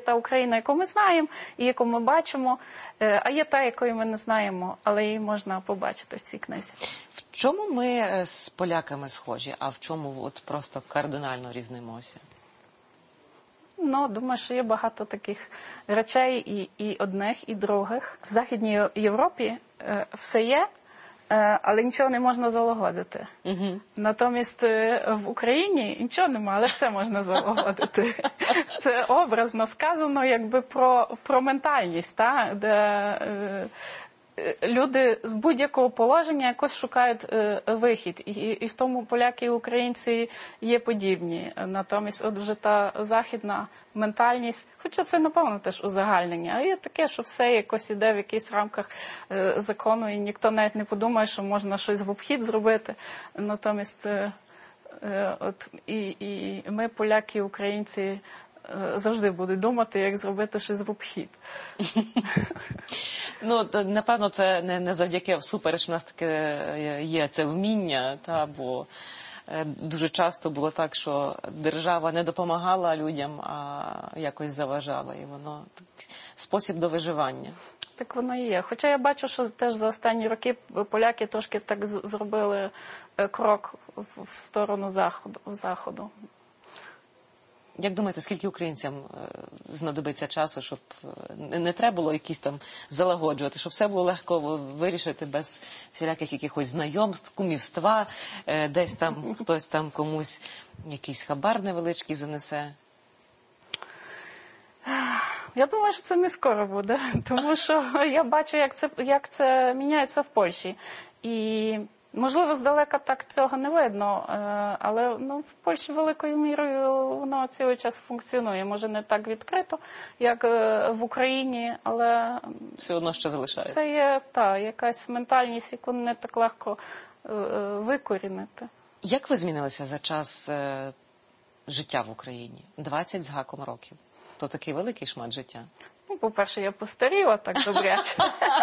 та Україна, яку ми знаємо і яку ми бачимо, а є та, якої ми не знаємо, але її можна побачити в цій книзі. В чому ми з поляками схожі, а в чому от просто кардинально різнимося? Ну, думаю, що є багато таких речей і одних, і других. В Західній Європі все є, але нічого не можна залагодити. Натомість в Україні нічого немає, але все можна залагодити. Це образно сказано якби про ментальність, та? Де люди з будь-якого положення якось шукають вихід. І в тому поляки і українці є подібні. Натомість от вже та західна ментальність, хоча це, напевно, теж узагальнення, а є таке, що все якось іде в якихось рамках закону, і ніхто навіть не подумає, що можна щось в обхід зробити. Натомість і ми, поляки і українці, завжди будуть думати, як зробити щось в обхід. Ну, напевно, це не завдяки всупереч у нас таке є це вміння, бо дуже часто було так, що держава не допомагала людям, а якось заважала. І воно спосіб до виживання. Так воно і є. Хоча я бачу, що теж за останні роки поляки трошки так зробили крок в сторону заходу. Як думаєте, скільки українцям знадобиться часу, щоб не треба було якісь там залагоджувати, щоб все було легко вирішити без всіляких якихось знайомств, кумівства, десь там хтось там комусь якийсь хабар невеличкий занесе? Я думаю, що це не скоро буде, тому що я бачу, як це міняється в Польщі. І можливо, здалека так цього не видно, але в Польщі великою мірою воно цілий час функціонує. Може, не так відкрито, як в Україні, але все одно ще залишається. Це є якась ментальність, яку не так легко викорінити. Як ви змінилися за час життя в Україні? 20 з гаком років. То такий великий шмат життя. Ну, по-перше, я постаріла так добряче.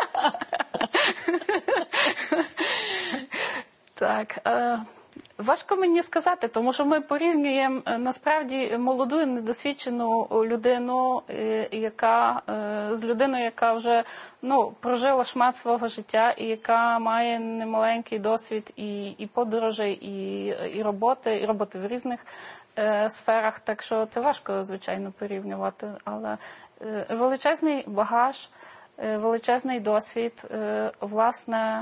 Так, важко мені сказати, тому що ми порівнюємо насправді молоду і недосвідчену людину, з людиною, яка вже прожила шмат свого життя і яка має немаленький досвід і подорожей, і роботи в різних сферах. Так що це важко, звичайно, порівнювати, але величезний багаж, величезний досвід, власне,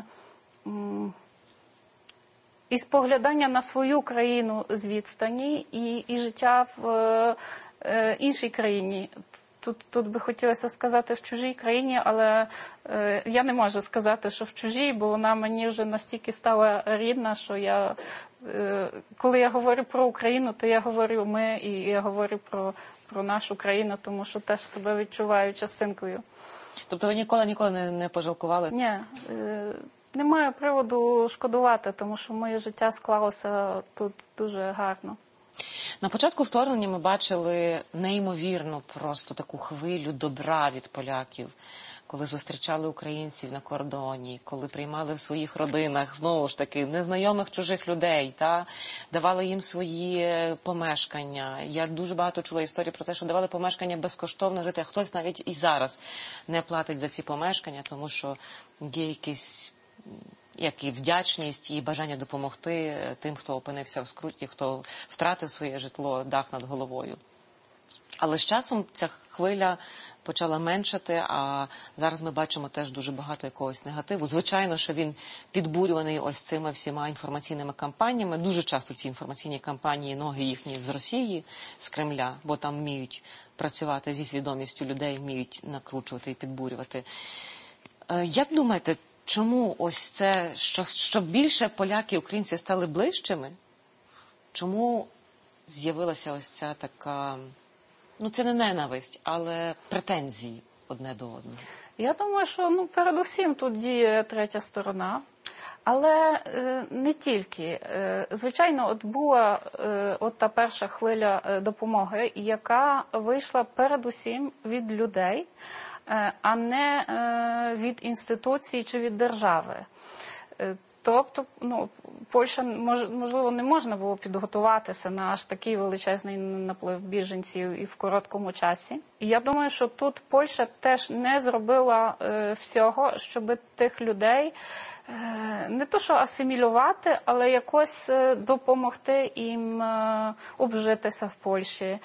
і споглядання на свою країну з відстані, і життя в іншій країні. Тут би хотілося сказати в чужій країні, але я не можу сказати, що в чужій, бо вона мені вже настільки стала рідна, що коли я говорю про Україну, то я говорю ми, і я говорю про нашу країну, тому що теж себе відчуваю частинкою. Тобто ви ніколи не пожалкували? Ні, немає приводу шкодувати, тому що моє життя склалося тут дуже гарно. На початку вторгнення ми бачили неймовірну просто таку хвилю добра від поляків, коли зустрічали українців на кордоні, коли приймали в своїх родинах, знову ж таки, незнайомих чужих людей, давали їм свої помешкання. Я дуже багато чула історії про те, що давали помешкання безкоштовно жити, а хтось навіть і зараз не платить за ці помешкання, тому що є якісь і вдячність, і бажання допомогти тим, хто опинився в скруті, хто втратив своє житло, дах над головою. Але з часом ця хвиля почала меншати, а зараз ми бачимо теж дуже багато якогось негативу. Звичайно, що він підбурюваний ось цими всіма інформаційними кампаніями. Дуже часто ці інформаційні кампанії, ноги їхні з Росії, з Кремля, бо там вміють працювати зі свідомістю людей, вміють накручувати і підбурювати. Як думаєте, чому ось це, що більше поляки і українці стали ближчими? Чому з'явилася ось ця така, це не ненависть, але претензії одне до одного? Я думаю, що передусім тут діє третя сторона. Але не тільки. Звичайно, була та перша хвиля допомоги, яка вийшла передусім від людей, а не від інституцій чи від держави. Тобто, Польща, можливо, не можна було підготуватися на аж такий величезний наплив біженців і в короткому часі. І я думаю, що тут Польща теж не зробила всього, щоб тих людей не то що асимілювати, але якось допомогти їм обжитися в Польщі,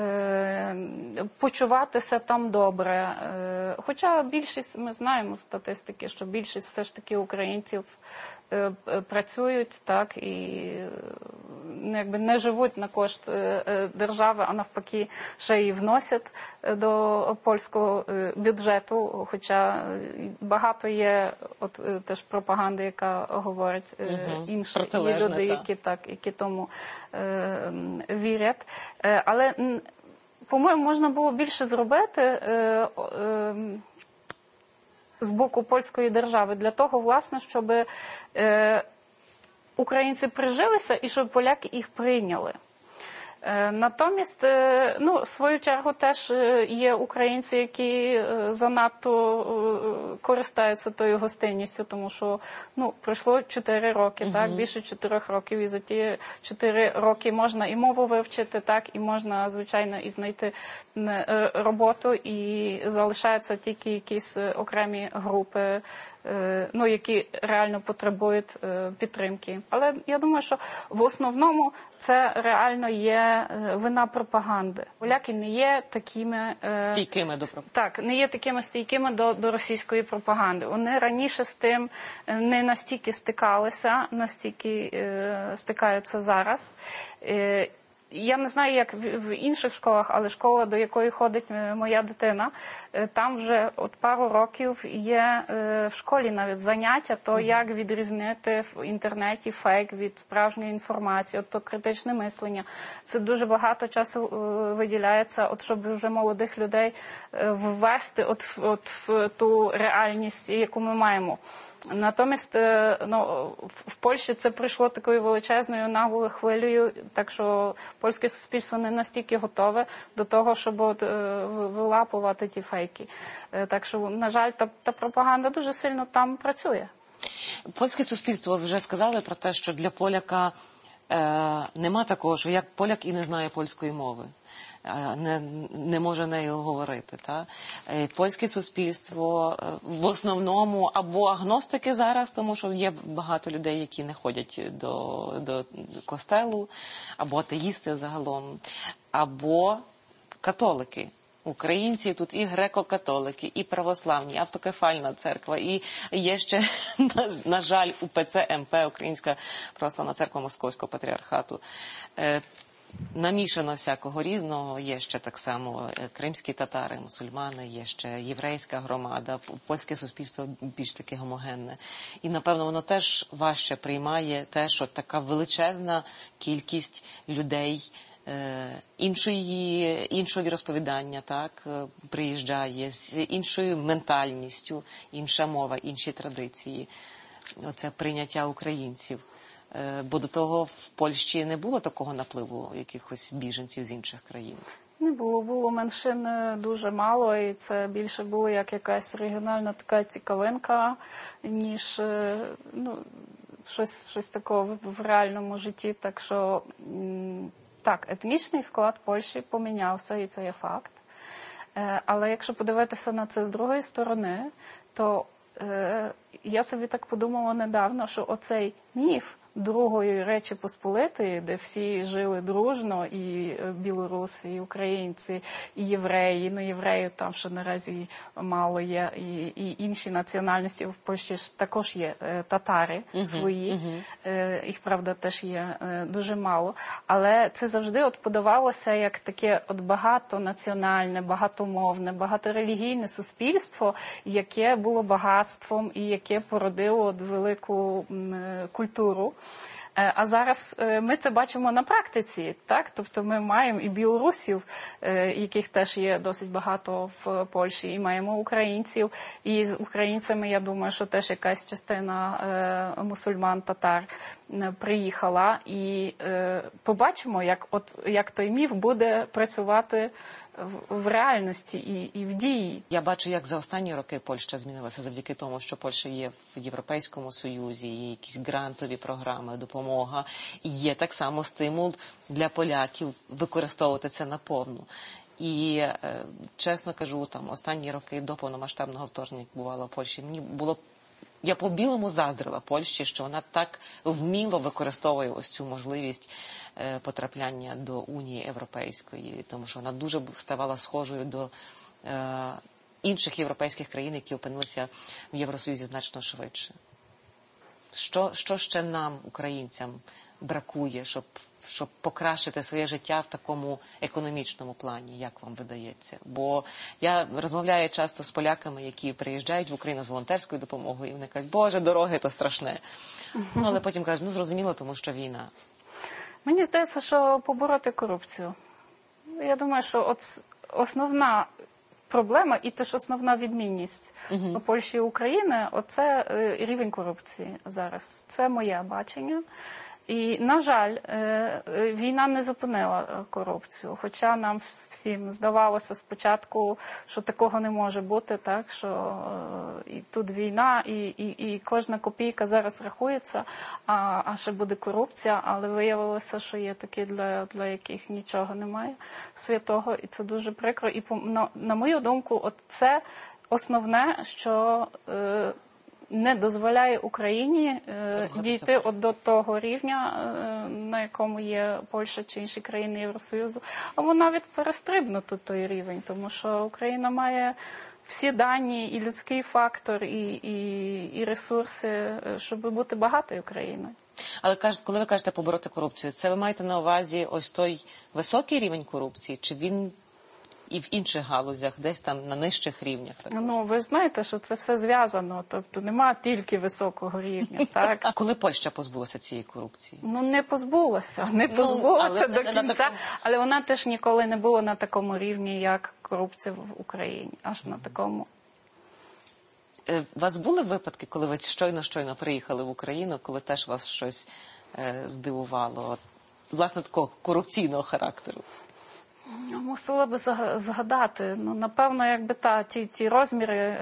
почуватися там добре. Хоча більшість, ми знаємо з статистики, що більшість все ж таки українців працюють, так, і не живуть на кошт держави, а навпаки ще й вносять до польського бюджету, хоча багато є теж пропаганди, яка говорить інші люди, які тому вірять. Але, по-моєму, можна було більше зробити з боку польської держави для того, власне, щоб українці прижилися і щоб поляки їх прийняли. Натомість, в свою чергу, теж є українці, які занадто користаються тою гостинністю, тому що, пройшло 4 роки, так, більше 4 років, і за ті 4 роки можна і мову вивчити, так, і можна, звичайно, і знайти роботу, і залишаються тільки якісь окремі групи, які реально потребують підтримки. Але я думаю, що в основному це реально є вина пропаганди. Поляки не є такими стійкими не є такими стійкими до російської пропаганди. Вони раніше з тим не настільки стикалися, настільки стикаються зараз. Я не знаю, як в інших школах, але школа, до якої ходить моя дитина, там вже пару років є в школі навіть заняття, то як відрізнити в інтернеті фейк від справжньої інформації, то критичне мислення. Це дуже багато часу виділяється, щоб вже молодих людей ввести в ту реальність, яку ми маємо. Натомість, в Польщі це прийшло такою величезною наглою хвилею, так що польське суспільство не настільки готове до того, щоб вилапувати ті фейки. Так що, на жаль, та пропаганда дуже сильно там працює. Польське суспільство, вже сказали про те, що для поляка нема такого, що як поляк і не знає польської мови. Не може нею говорити. Польське суспільство в основному або агностики зараз, тому що є багато людей, які не ходять до костелу, або атеїсти загалом, або католики. Українці тут і греко-католики, і православні, і автокефальна церква, і є ще, на жаль, УПЦ МП, Українська православна церква Московського патріархату. Намішано всякого різного, є ще так само кримські татари, мусульмани, є ще єврейська громада, польське суспільство більш таке гомогенне. І, напевно, воно теж важче приймає те, що така величезна кількість людей іншого віросповідання, так, приїжджає, з іншою ментальністю, інша мова, інші традиції. Оце прийняття українців. Бо до того в Польщі не було такого напливу якихось біженців з інших країн? Не було. Було меншин дуже мало, і це більше було як якась регіональна така цікавинка, ніж щось такого в реальному житті. Так що, так, етнічний склад Польщі помінявся, і це є факт. Але якщо подивитися на це з другої сторони, то я собі так подумала недавно, що оцей міф Другої Речі Посполитої, де всі жили дружно, і білоруси, і українці, і євреї. Євреїв там ще наразі мало є, і інші національності в Польщі також є татари свої. Їх, правда, теж є дуже мало. Але це завжди подавалося як таке багатонаціональне, багатомовне, багаторелігійне суспільство, яке було багатством і яке породило велику культуру. А зараз ми це бачимо на практиці, так? Тобто ми маємо і білорусів, яких теж є досить багато в Польщі, і маємо українців, і з українцями, я думаю, що теж якась частина мусульман, татар приїхала, і побачимо, як той міф буде працювати в реальності і в дії. Я бачу, як за останні роки Польща змінилася завдяки тому, що Польща є в Європейському Союзі, є якісь грантові програми, допомога. І є так само стимул для поляків використовувати це наповну. І, чесно кажу, там останні роки до повномасштабного вторгнення, як бувало в Польщі, я по-білому заздрила Польщі, що вона так вміло використовує ось цю можливість потрапляння до Унії Європейської, тому що вона дуже ставала схожою до інших європейських країн, які опинилися в Євросоюзі значно швидше. Що ще нам, українцям, бракує, щоб покращити своє життя в такому економічному плані, як вам видається? Бо я розмовляю часто з поляками, які приїжджають в Україну з волонтерською допомогою, і вони кажуть, Боже, дороги, то страшне. Але потім кажуть, зрозуміло, тому що війна. Мені здається, що побороти корупцію. Я думаю, що основна проблема і теж основна відмінність у Польщі і України – оце рівень корупції зараз. Це моє бачення. І, на жаль, війна не зупинила корупцію, хоча нам всім здавалося спочатку, що такого не може бути, так, що і тут війна, і кожна копійка зараз рахується, а ще буде корупція, але виявилося, що є такі, для яких нічого немає святого, і це дуже прикро. І, на мою думку, це основне, що не дозволяє Україні дійти до того рівня, на якому є Польща чи інші країни Євросоюзу, або навіть перестрибнути той рівень, тому що Україна має всі дані, і людський фактор, і ресурси, щоб бути багатою країною. Але коли ви кажете побороти корупцію, це ви маєте на увазі ось той високий рівень корупції, чи він і в інших галузях, десь там на нижчих рівнях? Ну, ви знаєте, що це все зв'язано, тобто нема тільки високого рівня, так? А коли Польща позбулася цієї корупції? Ну, не позбулася до кінця, але вона теж ніколи не була на такому рівні, як корупція в Україні, аж на такому. У вас були випадки, коли ви щойно приїхали в Україну, коли теж вас щось здивувало, власне, такого корупційного характеру? Мусила би згадати. Ну, напевно, якби ті розміри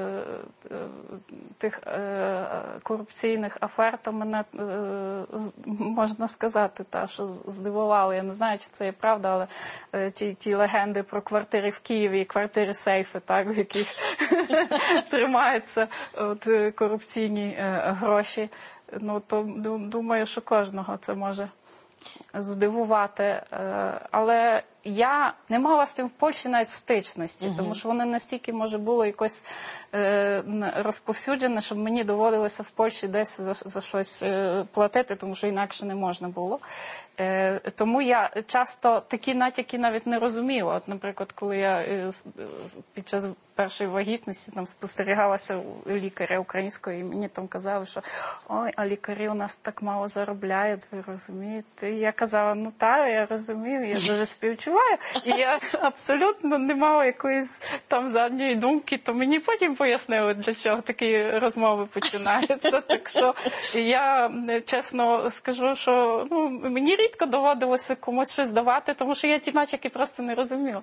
тих корупційних афер, то мене, можна сказати, що здивувало. Я не знаю, чи це є правда, але ті легенди про квартири в Києві, квартири-сейфи, так, в яких тримаються корупційні гроші, ну, то думаю, що кожного це може здивувати. Але я не мала з тим в Польщі навіть стичності, тому що вони настільки, може, було якось розповсюджене, щоб мені доводилося в Польщі десь за щось платити, тому що інакше не можна було. Тому я часто такі натяки навіть не розуміла. От, наприклад, коли я під час першої вагітності там спостерігалася у лікаря української, і мені там казали, що ой, а лікарі у нас так мало заробляють, ви розумієте? І я казала, ну так, я розумію, я дуже співчуваю. І я абсолютно не мала якоїсь там задньої думки, то мені потім пояснили, для чого такі розмови починаються. Так що я чесно скажу, що мені рідко доводилося комусь щось давати, тому що я ті натяки просто не розуміла.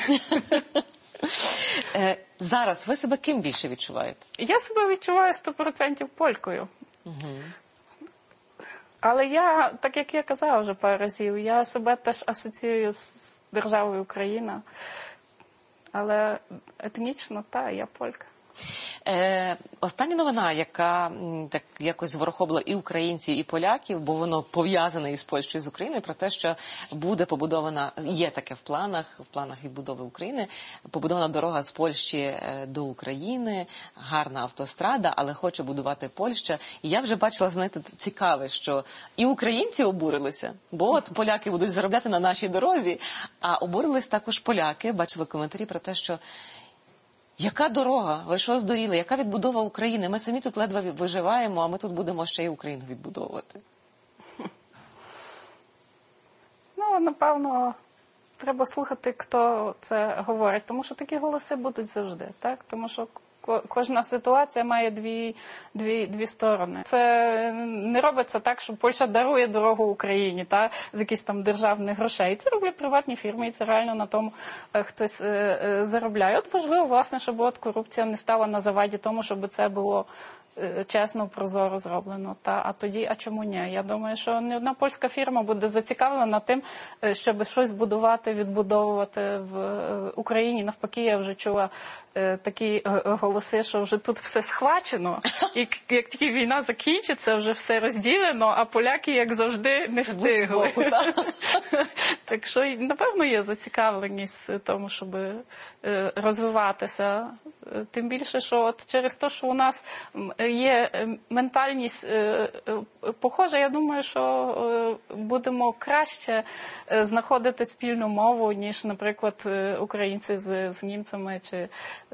Зараз ви себе ким більше відчуваєте? Я себе відчуваю 100% полькою. Але я, так як я казала вже пару разів, я себе теж асоціюю з державою Україна. Але етнічно, я полька. Остання новина, яка так якось зворохобила і українців, і поляків, бо воно пов'язане із Польщею, з Україною, про те, що буде побудована, є таке в планах відбудови України, побудована дорога з Польщі до України, гарна автострада, але хоче будувати Польща. І я вже бачила, знаєте, цікаве, що і українці обурилися, бо от поляки будуть заробляти на нашій дорозі, а обурились також поляки, бачила коментарі про те, що яка дорога? Ви що здуріли? Яка відбудова України? Ми самі тут ледве виживаємо, а ми тут будемо ще й Україну відбудовувати. Ну, напевно, треба слухати, хто це говорить, тому що такі голоси будуть завжди, так? Тому що Кожна ситуація має дві сторони. Це не робиться так, що Польща дарує дорогу Україні з якихось там державних грошей. Це роблять приватні фірми, і це реально на тому хтось заробляє. От важливо, власне, щоб корупція не стала на заваді тому, щоб це було чесно, прозоро зроблено. А тоді, а чому ні? Я думаю, що не одна польська фірма буде зацікавлена тим, щоб щось будувати, відбудовувати в Україні. Навпаки, я вже чула такі голоси, що вже тут все схвачено, і як тільки війна закінчиться, вже все розділено, а поляки, як завжди, не встигли. Так що, напевно, є зацікавленість в тому, щоб розвиватися. Тим більше, що от через те, що у нас є ментальність похожа, я думаю, що будемо краще знаходити спільну мову, ніж, наприклад, українці з німцями чи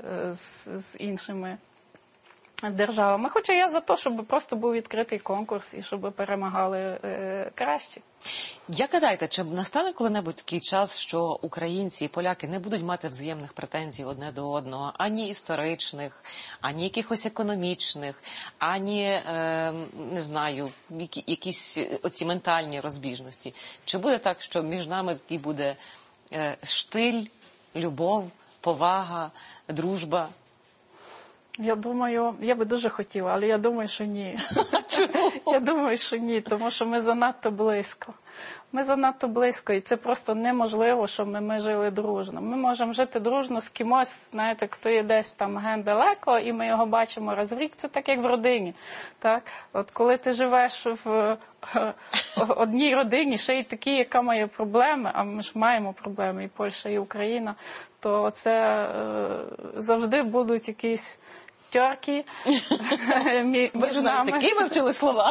з іншими державами. Хоча я за те, щоб просто був відкритий конкурс і щоб перемагали кращі. Як гадаєте, чи настане коли-небудь такий час, що українці і поляки не будуть мати взаємних претензій одне до одного, ані історичних, ані якихось економічних, ані, не знаю, якісь оці ментальні розбіжності? Чи буде так, що між нами такий буде штиль, любов, повага, дружба? Я думаю, я би дуже хотіла, але я думаю, що ні. Чому? Я думаю, що ні, тому що ми занадто близько. Ми занадто близько, і це просто неможливо, щоб ми жили дружно. Ми можемо жити дружно з кимось, знаєте, хто є десь там ген далеко, і ми його бачимо раз в рік. Це так, як в родині. Так? От коли ти живеш в одній родині, ще й такі, яка має проблеми, а ми ж маємо проблеми, і Польща, і Україна, то це завжди будуть якісь терки між нами. Такі вивчили слова.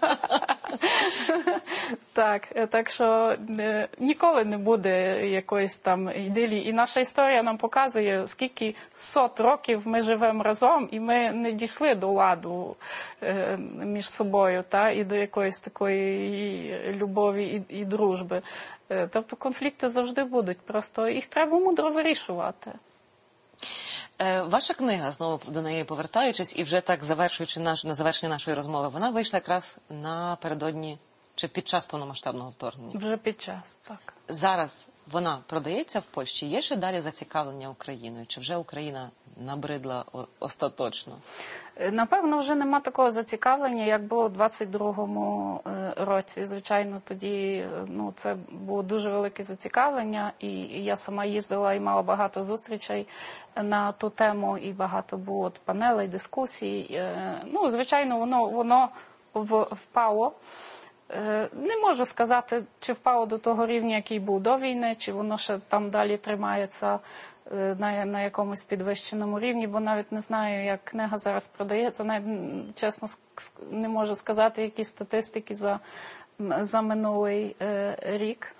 Так що ніколи не буде якоїсь там ідилії. І наша історія нам показує, скільки сот років ми живемо разом, і ми не дійшли до ладу між собою, і до якоїсь такої любові і дружби. Тобто конфлікти завжди будуть, просто їх треба мудро вирішувати. Ваша книга, знову до неї повертаючись, і вже так завершуючи на завершення нашої розмови, вона вийшла якраз напередодні чи під час повномасштабного вторгнення? Вже під час, так. Зараз вона продається в Польщі? Є ще далі зацікавлення Україною? Чи вже Україна набридла остаточно? Напевно, вже нема такого зацікавлення, як було у 22-му році. Звичайно, тоді це було дуже велике зацікавлення, і я сама їздила і мала багато зустрічей на ту тему, і багато було панелей, дискусій. Звичайно, воно впало. Не можу сказати, чи впало до того рівня, який був до війни, чи воно ще там далі тримається на якомусь підвищеному рівні, бо навіть не знаю, як книга зараз продається, навіть чесно не можу сказати, які статистики за минулий рік.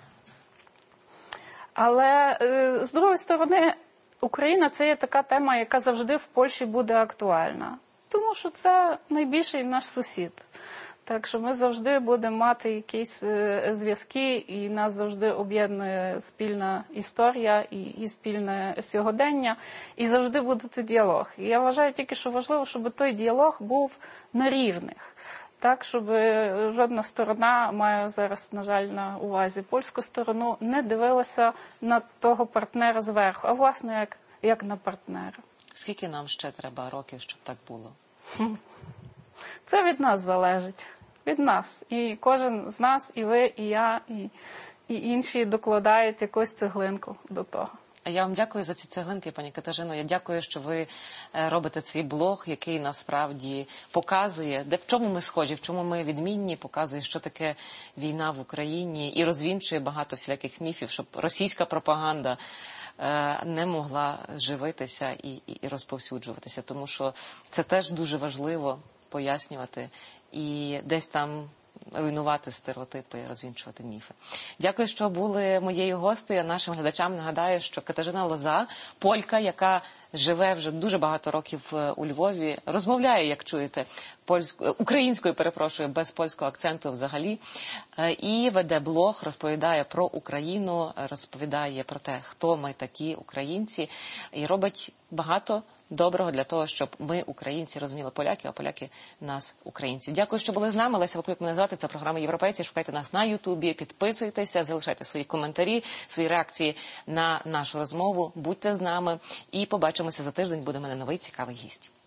Але, з другої сторони, Україна – це є така тема, яка завжди в Польщі буде актуальна, тому що це найбільший наш сусід. Так що ми завжди будемо мати якісь зв'язки, і нас завжди об'єднує спільна історія і спільне сьогодення, і завжди буде діалог. І я вважаю тільки, що важливо, щоб той діалог був на рівних. Так, щоб жодна сторона, маю зараз, на жаль, на увазі польську сторону, не дивилася на того партнера зверху, а власне як на партнера. Скільки нам ще треба років, щоб так було? Це від нас залежить. Від нас. І кожен з нас, і ви, і я, і інші докладають якусь цеглинку до того. Я вам дякую за ці цеглинки, пані Катерино. Я дякую, що ви робите цей блог, який насправді показує, в чому ми схожі, в чому ми відмінні, показує, що таке війна в Україні, і розвінчує багато всіляких міфів, щоб російська пропаганда не могла живитися і розповсюджуватися. Тому що це теж дуже важливо пояснювати і десь там руйнувати стереотипи, розвінчувати міфи. Дякую, що були моєю гостею. Нашим глядачам нагадаю, що Катерина Лоза, полька, яка живе вже дуже багато років у Львові, розмовляє, як чуєте, українською, перепрошую, без польського акценту взагалі, і веде блог, розповідає про Україну, розповідає про те, хто ми такі українці, і робить багато доброго для того, щоб ми, українці, розуміли поляків, а поляки нас, українців. Дякую, що були з нами. Леся Вакуляк мене звати. Це програма «Європейці». Шукайте нас на Ютубі, підписуйтеся, залишайте свої коментарі, свої реакції на нашу розмову. Будьте з нами і побачимося за тиждень. Буде в мене новий цікавий гість.